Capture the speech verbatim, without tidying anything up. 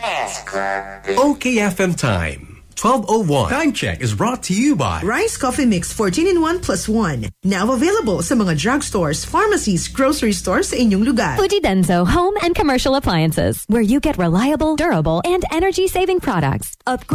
O K F M time, twelve oh one. Time check is brought to you by Rice Coffee Mix fourteen in one plus one. Now available sa mga drugstores, pharmacies, grocery stores sa inyong lugar. Fujidenzo Home and Commercial Appliances, where you get reliable, durable, and energy-saving products. Upgrade